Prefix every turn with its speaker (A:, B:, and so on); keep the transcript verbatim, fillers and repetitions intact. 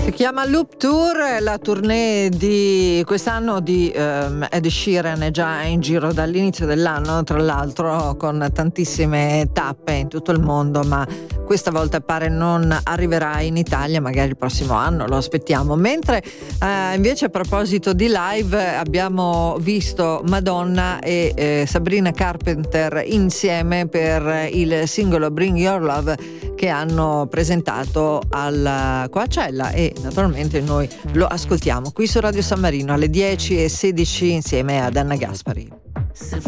A: Si chiama Loop Tour, la tournée di quest'anno di um, Ed Sheeran è già in giro dall'inizio dell'anno, tra l'altro con tantissime tappe in tutto il mondo, ma questa volta pare non arriverà in Italia, magari il prossimo anno, lo aspettiamo. Mentre eh, invece a proposito di live abbiamo visto Madonna e eh, Sabrina Carpenter insieme per il singolo Bring Your Love che hanno presentato al Coachella, e naturalmente noi lo ascoltiamo qui su Radio San Marino alle dieci e sedici insieme ad Anna Gaspari.